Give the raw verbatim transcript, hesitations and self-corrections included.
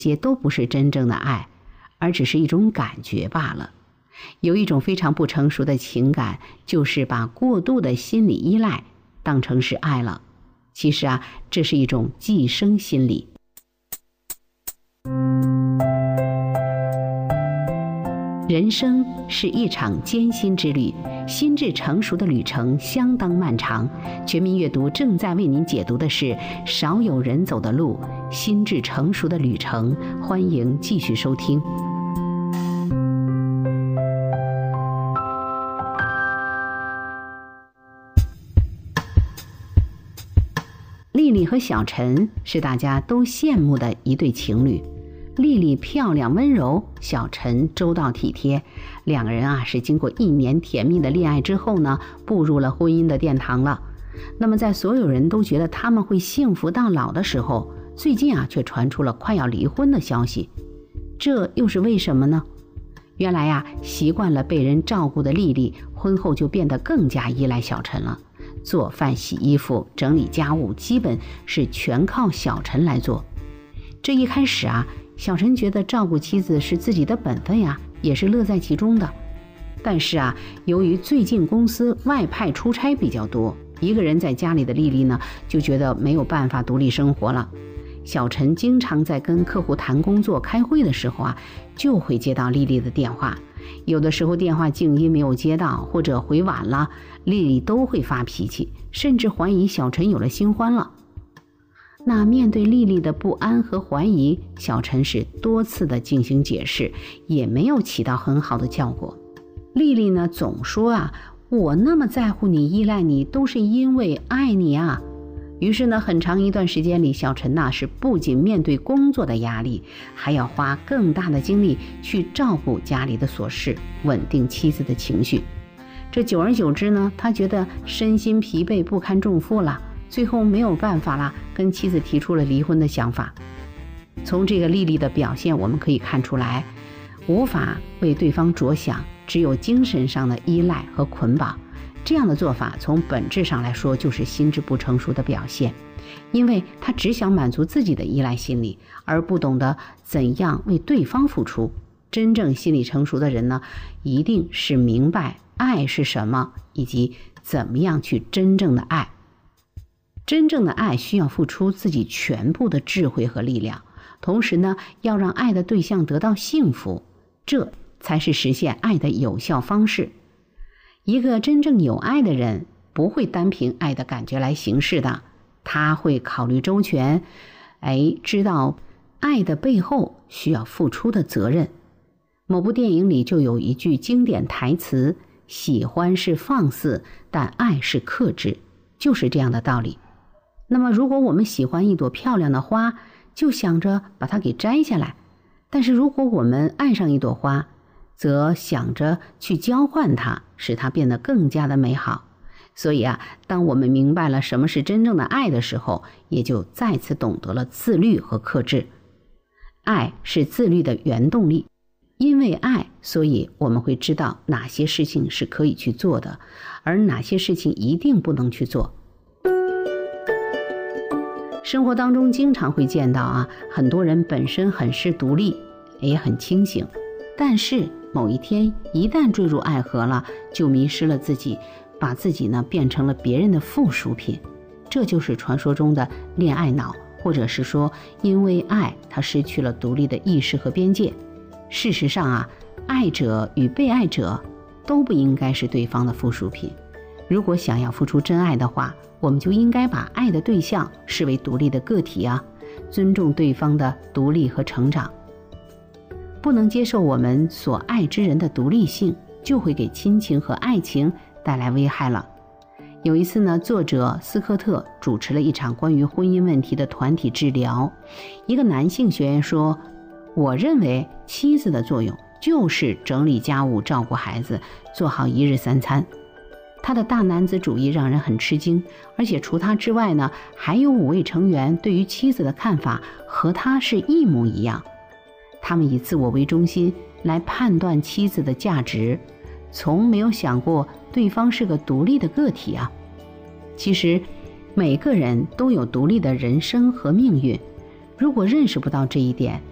些都不是真正的爱，而只是一种感觉罢了。有一种非常不成熟的情感，就是把过度的心理依赖当成是爱了。其实啊，这是一种寄生心理。人生是一场艰辛之旅，心智成熟的旅程相当漫长。全民阅读正在为您解读的是少有人走的路，心智成熟的旅程，欢迎继续收听。丽丽和小陈是大家都羡慕的一对情侣。丽丽漂亮温柔，小陈周到体贴，两个人啊是经过一年甜蜜的恋爱之后呢，步入了婚姻的殿堂了。那么在所有人都觉得他们会幸福到老的时候，最近啊却传出了快要离婚的消息。这又是为什么呢？原来呀、啊，习惯了被人照顾的丽丽，婚后就变得更加依赖小陈了。做饭、洗衣服、整理家务，基本是全靠小陈来做。这一开始啊，小陈觉得照顾妻子是自己的本分呀，也是乐在其中的。但是啊，由于最近公司外派出差比较多，一个人在家里的丽丽呢，就觉得没有办法独立生活了。小陈经常在跟客户谈工作、开会的时候啊，就会接到丽丽的电话。有的时候电话静音没有接到，或者回晚了，丽丽都会发脾气，甚至怀疑小陈有了新欢了。那面对丽丽的不安和怀疑，小陈是多次的进行解释，也没有起到很好的效果。丽丽呢总说啊，我那么在乎你、依赖你，都是因为爱你啊。于是呢，很长一段时间里，小陈呢是不仅面对工作的压力，还要花更大的精力去照顾家里的琐事，稳定妻子的情绪。这久而久之呢，他觉得身心疲惫，不堪重负了。最后没有办法了，跟妻子提出了离婚的想法。从这个丽丽的表现我们可以看出来，无法为对方着想，只有精神上的依赖和捆绑。这样的做法从本质上来说就是心智不成熟的表现，因为她只想满足自己的依赖心理，而不懂得怎样为对方付出。真正心理成熟的人呢，一定是明白爱是什么，以及怎么样去真正的爱。真正的爱需要付出自己全部的智慧和力量，同时呢，要让爱的对象得到幸福，这才是实现爱的有效方式。一个真正有爱的人，不会单凭爱的感觉来行事的，他会考虑周全，哎，知道爱的背后需要付出的责任。某部电影里就有一句经典台词：喜欢是放肆，但爱是克制，就是这样的道理。那么如果我们喜欢一朵漂亮的花，就想着把它给摘下来，但是如果我们爱上一朵花，则想着去交换它，使它变得更加的美好。所以啊，当我们明白了什么是真正的爱的时候，也就再次懂得了自律和克制。爱是自律的原动力，因为爱，所以我们会知道哪些事情是可以去做的，而哪些事情一定不能去做。生活当中经常会见到啊，很多人本身很是独立，也很清醒，但是某一天一旦坠入爱河了，就迷失了自己，把自己呢变成了别人的附属品。这就是传说中的恋爱脑，或者是说因为爱他失去了独立的意识和边界。事实上啊，爱者与被爱者都不应该是对方的附属品。如果想要付出真爱的话，我们就应该把爱的对象视为独立的个体啊，尊重对方的独立和成长。不能接受我们所爱之人的独立性，就会给亲情和爱情带来危害了。有一次呢，作者斯科特主持了一场关于婚姻问题的团体治疗。一个男性学员说，我认为妻子的作用就是整理家务、照顾孩子，做好一日三餐。他的大男子主义让人很吃惊，而且除他之外呢，还有五位成员对于妻子的看法和他是一模一样。他们以自我为中心来判断妻子的价值，从没有想过对方是个独立的个体啊。其实每个人都有独立的人生和命运，如果认识不到这一点，